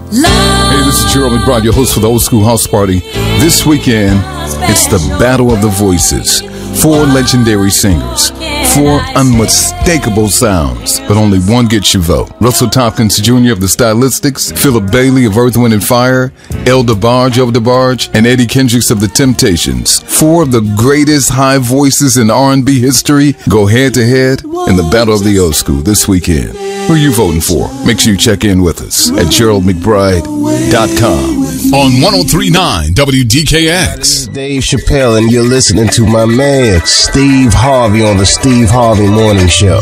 Hey, this is Gerald McBride, your host for the Old School House Party. This weekend, it's the Battle of the Voices. 4 legendary singers, 4 unmistakable sounds, but only one gets your vote. Russell Tompkins Jr. of the Stylistics, Philip Bailey of Earth, Wind & Fire, El DeBarge of DeBarge, and Eddie Kendricks of The Temptations. 4 of the greatest high voices in R&B history go head-to-head in the Battle of the Old School this weekend. Who are you voting for? Make sure you check in with us at GeraldMcBride.com. On 103.9 WDKX. Dave Chappelle, and you're listening to my man, Steve Harvey, on the Steve Harvey Morning Show.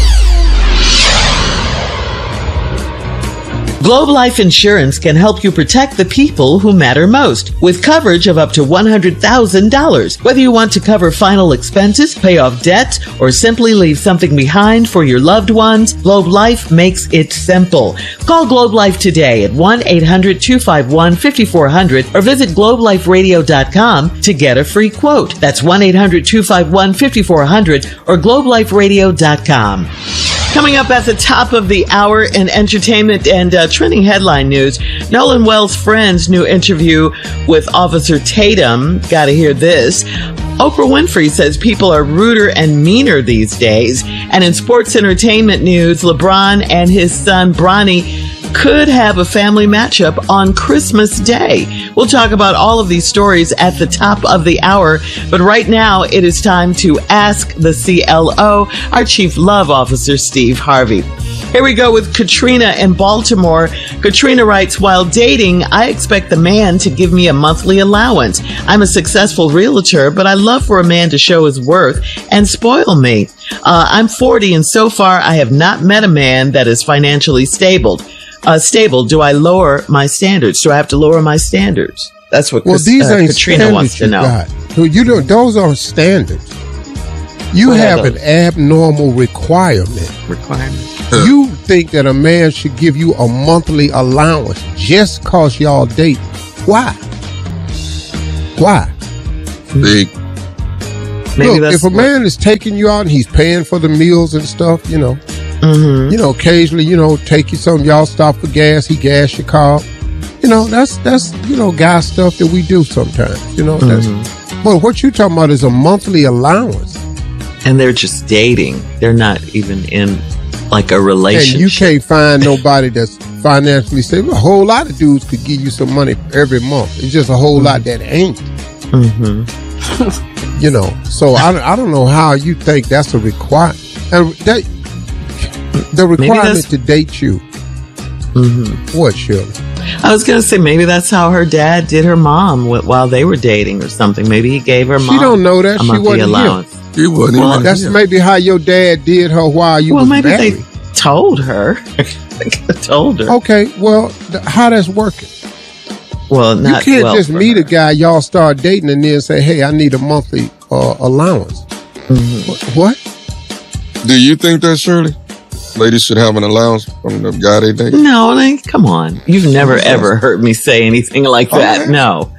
Globe Life Insurance can help you protect the people who matter most with coverage of up to $100,000. Whether you want to cover final expenses, pay off debt, or simply leave something behind for your loved ones, Globe Life makes it simple. Call Globe Life today at 1-800-251-5400 or visit globeliferadio.com to get a free quote. That's 1-800-251-5400 or globeliferadio.com. Coming up at the top of the hour in entertainment and trending headline news, Nolan Wells' friend's new interview with Officer Tatum. Got to hear this. Oprah Winfrey says people are ruder and meaner these days. And in sports entertainment news, LeBron and his son Bronny could have a family matchup on Christmas Day. We'll talk about all of these stories at the top of the hour, but right now it is time to ask the CLO, our Chief Love Officer, Steve Harvey. Here we go with Katrina in Baltimore. Katrina writes, while dating, I expect the man to give me a monthly allowance. I'm a successful realtor, but I love for a man to show his worth and spoil me. I'm 40 and so far I have not met a man that is financially stable. Do I lower my standards? Do I have to lower my standards? That's what Katrina wants to know. So those are standards. You have an abnormal requirement. You think that a man should give you a monthly allowance just cause y'all date. Why? Big. Look, if a man is taking you out and he's paying for the meals and stuff, occasionally, take you something, y'all stop for gas, he gas your car. That's guy stuff that we do sometimes, But what you talking about is a monthly allowance. And they're just dating. They're not even in like a relationship. And you can't find nobody that's financially stable. A whole lot of dudes could give you some money every month. It's just a whole lot that ain't. So I don't know how you think that's a requirement. And the requirement to date you. What, Shirley? I was going to say maybe that's how her dad did her mom while they were dating or something. Maybe he gave her mom. She don't know that. She wasn't allowance. Here. She wasn't even That's here. Maybe how your dad did her while you was married. Well, maybe they told her. Okay, well, how that's working? Well, not you can't just meet a guy, y'all start dating, and then say, "Hey, I need a monthly allowance." What? Do you think that, Shirley? Ladies should have an allowance from the guy they date? No, come on. You've never ever heard me say anything like that. Okay. No.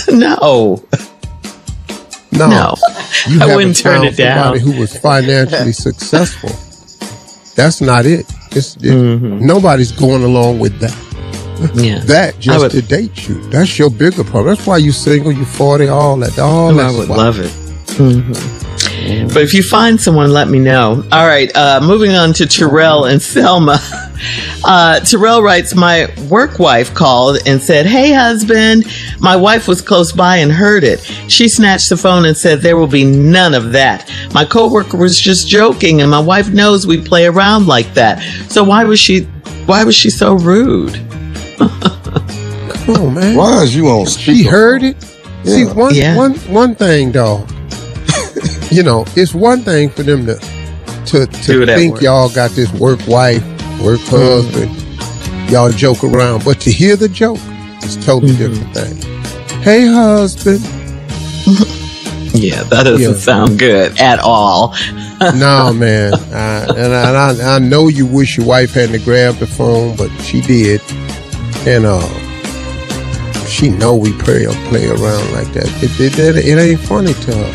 No. I wouldn't turn it down. Somebody who was financially successful. That's not it. Nobody's going along with that. Yeah. That just to date you. That's your bigger problem. That's why you single, you 40, all that. I would love it. But if you find someone, let me know. All right, moving on to Terrell and Selma. Terrell writes, my work wife called and said, "Hey, husband, my wife was close by and heard it. She snatched the phone and said there will be none of that. My coworker was just joking, and my wife knows we play around like that. So why was she so rude?" Come on, man. Why is you on speaker? She heard it. Yeah. See, one thing, though. It's one thing for them to think y'all got this work wife, work husband, y'all joke around, but to hear the joke is a totally different thing. Hey, husband. Yeah, that doesn't sound good at all. No, man. I know you wish your wife hadn't grabbed the phone, but she did, and she know we play around like that. It ain't funny to her.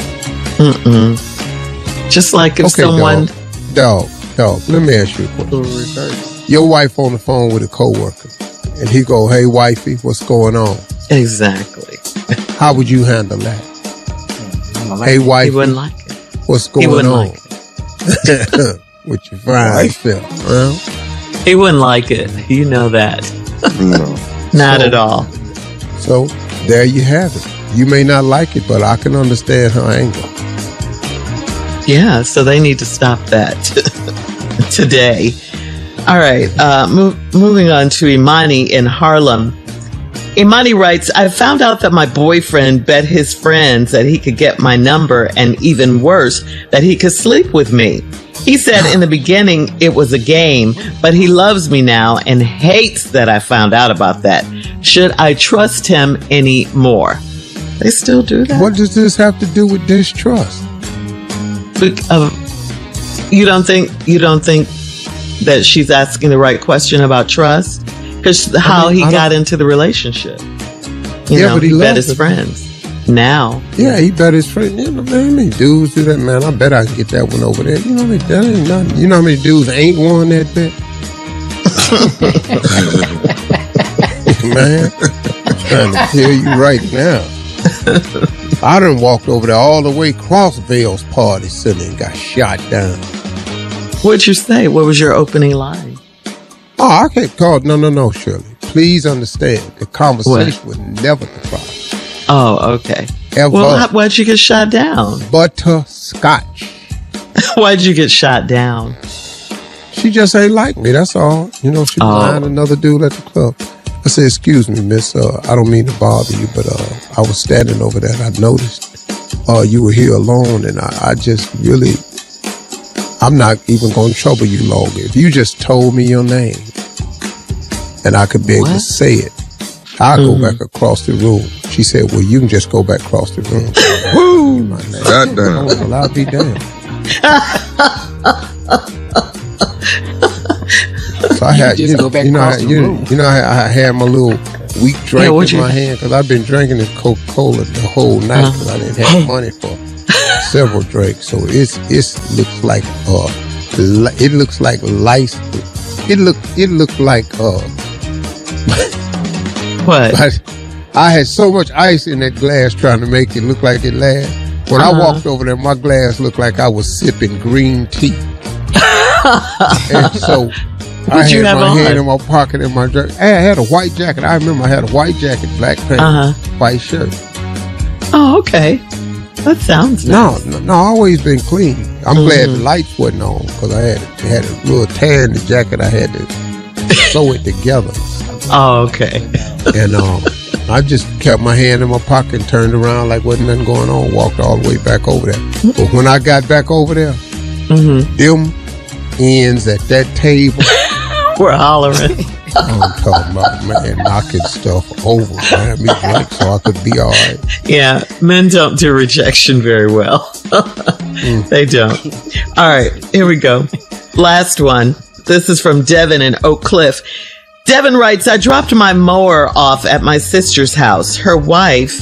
Just like if someone... Dog, let me ask you a question. Your wife on the phone with a coworker. and he go, "Hey, wifey, what's going on?" Exactly. How would you handle that? Hey, wifey, he wouldn't like it. What's going on? Like it. With your fine self, huh? He wouldn't like it. You know that. No. Not at all. So there you have it. You may not like it, but I can understand her anger. Yeah, so they need to stop that today. All right, moving on to Imani in Harlem. Imani writes, I found out that my boyfriend bet his friends that he could get my number, and even worse, that he could sleep with me. He said in the beginning it was a game, but he loves me now and hates that I found out about that. Should I trust him anymore? They still do that? What does this have to do with distrust? You don't think that she's asking the right question about trust? Because he got into the relationship. You know, but he bet his friends. Now. Yeah, he bet his friends. You know, man, how many dudes do that, man? I bet I can get that one over there. You know, that ain't nothing. You know how many dudes ain't won that bet? Man, I'm trying to tell you right now. I done walked over there all the way across Vale's Party Center and got shot down. What'd you say? What was your opening line? Oh, I can't call. No, Shirley. Please understand, the conversation was never the problem. Oh, okay. Ever. Well, why'd you get shot down? Butterscotch. Why'd you get shot down? She just ain't like me, that's all. You know, she behind another dude at the club. I said, excuse me, miss, I don't mean to bother you, but I was standing over there and I noticed you were here alone, and I just really, I'm not even going to trouble you longer. If you just told me your name and I could be able to say it, I'll go back across the room. She said, well, you can just go back across the room. Woo! Goddamn. Well, I'll be damned. So I had, I had my little weak drink in my hand because I've been drinking this Coca-Cola the whole night because I didn't have money for several drinks. So it looks like lice. It looked like what? I had so much ice in that glass trying to make it look like it lasts. When I walked over there, my glass looked like I was sipping green tea. And so I had my hand in my pocket in my dress. I had a white jacket. I remember I had a white jacket, black pants, white shirt. Oh, okay. That sounds nice. No, I always been clean. I'm glad the lights wasn't on because I had a little tear in the jacket. I had to sew it together. Oh, okay. And I just kept my hand in my pocket and turned around like wasn't nothing going on. Walked all the way back over there. But when I got back over there, them ends at that table were hollering. I'm talking about, man, knocking stuff over, man. Me drink so I could be all right. Yeah, men don't do rejection very well. They don't. All right, here we go. Last one. This is from Devin in Oak Cliff. Devin writes, I dropped my mower off at my sister's house. Her wife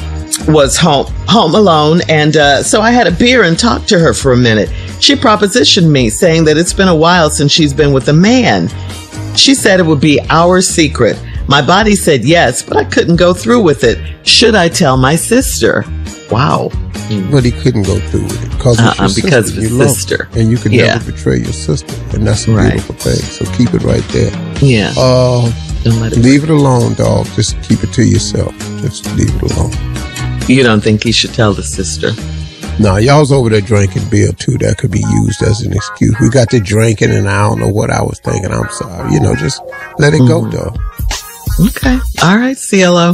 was home alone, and so I had a beer and talked to her for a minute. She propositioned me, saying that it's been a while since she's been with a man. She said it would be our secret. My body said yes, but I couldn't go through with it. Should I tell my sister? Wow. But he couldn't go through with it because of his sister. And you can never betray your sister. And that's a beautiful thing. So keep it right there. Yeah. Don't let it leave it alone, dog. Just keep it to yourself. Just leave it alone. You don't think he should tell the sister? No, y'all's over there drinking beer too. That could be used as an excuse. We got to drinking and I don't know what I was thinking. I'm sorry. You know, just let it go, dog. Okay. All right, CLO.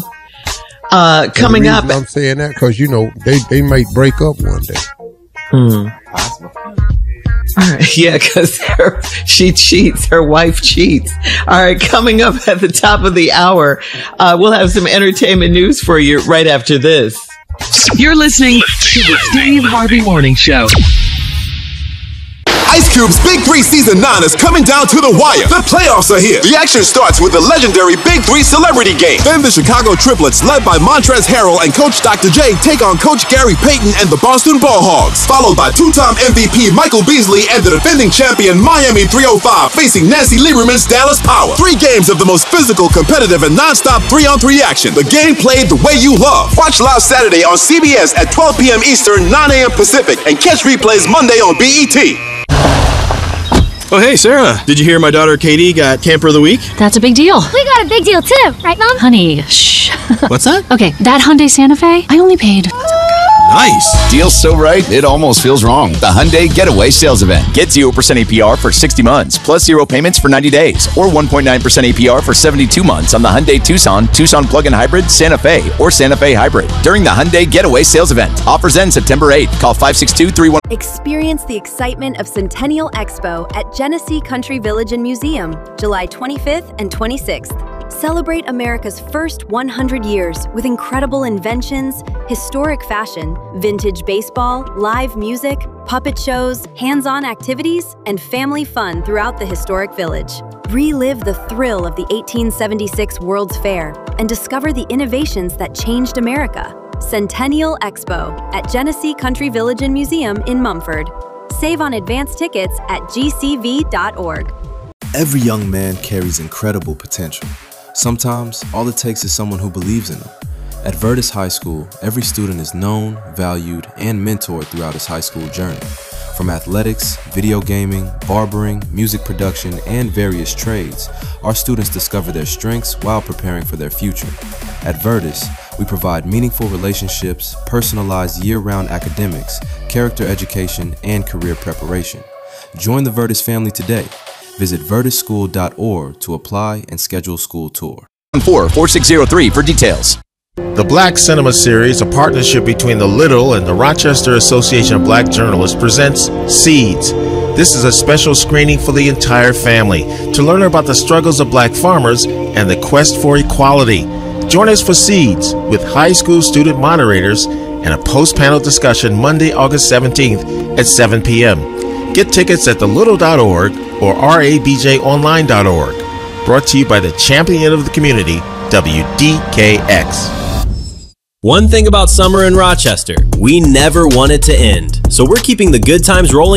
Coming up. I'm saying that because, you know, they might break up one day. Possible. All right. Yeah, because she cheats. Her wife cheats. All right. Coming up at the top of the hour, we'll have some entertainment news for you right after this. You're listening to the Steve Harvey Morning Show. Ice Cube's Big 3 Season 9 is coming down to the wire. The playoffs are here. The action starts with the legendary Big 3 Celebrity Game. Then the Chicago Triplets, led by Montrezl Harrell and Coach Dr. J, take on Coach Gary Payton and the Boston Ball Hogs, followed by two-time MVP Michael Beasley and the defending champion Miami 305 facing Nancy Lieberman's Dallas Power. 3 games of the most physical, competitive, and non-stop 3-on-3 action. The game played the way you love. Watch live Saturday on CBS at 12 p.m. Eastern, 9 a.m. Pacific, and catch replays Monday on BET. Oh, hey, Sarah. Did you hear my daughter Katie got Camper of the Week? That's a big deal. We got a big deal too, right, Mom? Honey, shh. What's that? Okay, that Hyundai Santa Fe, I only paid... Nice. Deal's so right, it almost feels wrong. The Hyundai Getaway Sales Event. Get 0% APR for 60 months, plus 0 payments for 90 days, or 1.9% APR for 72 months on the Hyundai Tucson, Tucson Plug-in Hybrid, Santa Fe, or Santa Fe Hybrid during the Hyundai Getaway Sales Event. Offers end September 8th. Call 562-31... Experience the excitement of Centennial Expo at Genesee Country Village and Museum, July 25th and 26th. Celebrate America's first 100 years with incredible inventions, historic fashion, vintage baseball, live music, puppet shows, hands-on activities, and family fun throughout the historic village. Relive the thrill of the 1876 World's Fair and discover the innovations that changed America. Centennial Expo at Genesee Country Village and Museum in Mumford. Save on advance tickets at gcv.org. Every young man carries incredible potential. Sometimes, all it takes is someone who believes in them. At Vertus High School, every student is known, valued, and mentored throughout his high school journey. From athletics, video gaming, barbering, music production, and various trades, our students discover their strengths while preparing for their future. At Vertus, we provide meaningful relationships, personalized year-round academics, character education, and career preparation. Join the Vertus family today. Visit vertusschool.org to apply and schedule school tour. 4603 for details. The Black Cinema Series, a partnership between the Little and the Rochester Association of Black Journalists, presents Seeds. This is a special screening for the entire family to learn about the struggles of black farmers and the quest for equality. Join us for Seeds with high school student moderators and a post-panel discussion Monday, August 17th at 7 p.m. Get tickets at thelittle.org or rabjonline.org. Brought to you by the champion of the community, WDKX. One thing about summer in Rochester, we never want it to end. So we're keeping the good times rolling